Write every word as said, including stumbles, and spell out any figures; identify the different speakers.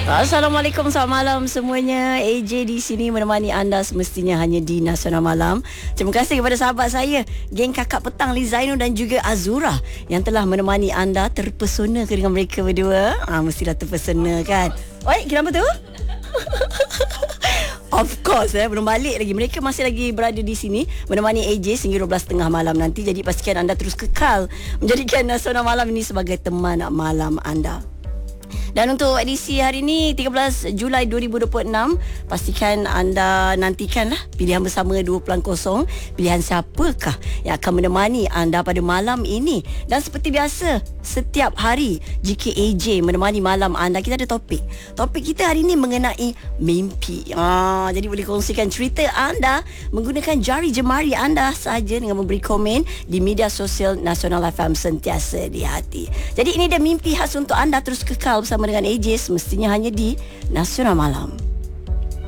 Speaker 1: Assalamualaikum, selamat malam semuanya. A J di sini menemani anda semestinya hanya di Nasional Malam. Terima kasih kepada sahabat saya, geng kakak petang Lizaino dan juga Azura yang telah menemani anda. Terpesona ke dengan mereka berdua? Ah, mestilah terpesona kan? Oi, kenapa tu? Of course, eh, belum balik lagi. Mereka masih lagi berada di sini menemani A J sehingga dua belas tiga puluh malam nanti. Jadi pastikan anda terus kekal menjadikan Nasional Malam ini sebagai teman malam anda. Dan untuk edisi hari ini tiga belas Julai dua ribu dua puluh enam, pastikan anda nantikanlah pilihan bersama dua pulang kosong. Pilihan siapakah yang akan menemani anda pada malam ini. Dan seperti biasa, setiap hari jika A J menemani malam anda, kita ada topik. Topik kita hari ini mengenai mimpi. Ah, jadi boleh kongsikan cerita anda menggunakan jari jemari anda sahaja dengan memberi komen di media sosial Nasional F M sentiasa di hati. Jadi ini dia mimpi khas untuk anda. Terus kekal bersama dengan A J semestinya hanya di Nasional Malam.